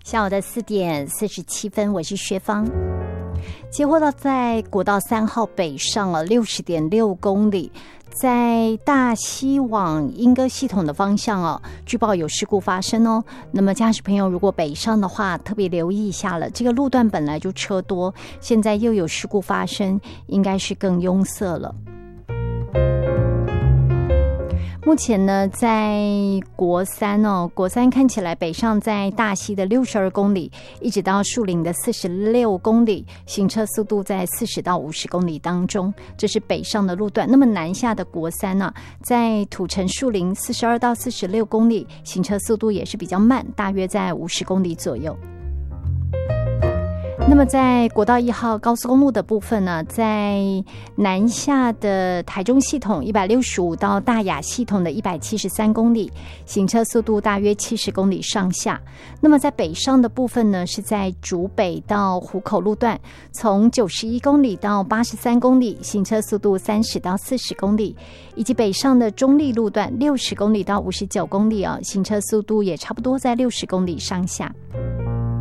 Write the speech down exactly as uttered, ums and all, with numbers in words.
下午的四点四十七分，我是薛芳。接获到在国道三号北上了六十点六公里，在大溪往莺歌系统的方向哦，据报有事故发生哦。那么驾驶朋友如果北上的话，特别留意一下了。这个路段本来就车多，现在又有事故发生，应该是更拥塞了。目前呢，在国三哦，国三看起来北上在大溪的六十二公里，一直到树林的四十六公里，行车速度在四十到五十公里当中，这是北上的路段。那么南下的国三呢、啊，在土城树林四十二到四十六公里，行车速度也是比较慢，大约在五十公里左右。那么在国道一号高速公路的部分呢，在南下的台中系统一百六十五到大雅系统的一百七十三公里，行车速度大约七十公里上下。那么在北上的部分呢，是在竹北到湖口路段，从九十一公里到八十三公里，行车速度三十到四十公里，以及北上的中立路段六十公里到五十九公里哦，行车速度也差不多在六十公里上下。